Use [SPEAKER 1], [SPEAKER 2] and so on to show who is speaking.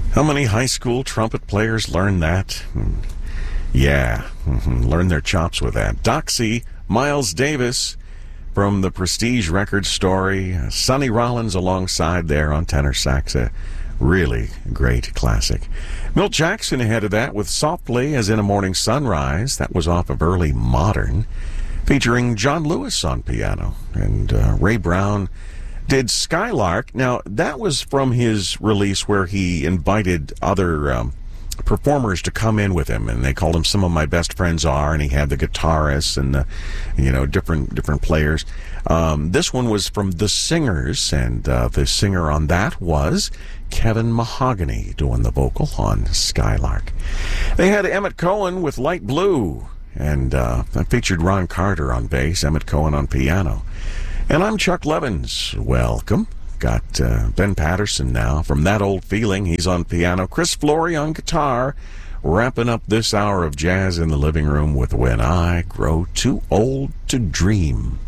[SPEAKER 1] How many high school trumpet players learn that? Yeah, learn their chops with that. Doxy, Miles Davis from the Prestige Records story. Sonny Rollins alongside there on tenor sax. A really great classic. Milt Jackson ahead of that with Softly as in a Morning Sunrise. That was off of Early Modern, featuring John Lewis on piano. And Ray Brown did Skylark. Now, that was from his release where he invited other performers to come in with him, and they called him Some of My Best Friends Are, and he had the guitarists and the, different players. This one was from The Singers, and the singer on that was Kevin Mahogany doing the vocal on Skylark. They had Emmett Cohen with Light Blue, and that featured Ron Carter on bass, Emmett Cohen on piano. And I'm Chuck Levins. Welcome. Got Ben Patterson now from That Old Feeling. He's on piano. Chris Flory on guitar. Wrapping up this hour of Jazz in the Living Room with When I Grow Too Old to Dream.